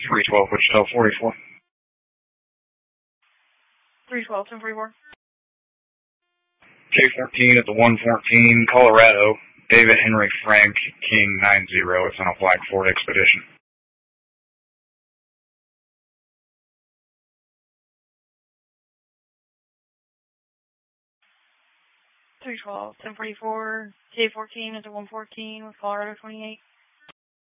312, Wichita 44. 312, 1044. K14 at the 114, Colorado, David Henry Frank, King 90. It's on a Black Ford Expedition. Three 1044, K14 at the 114 with Colorado 28.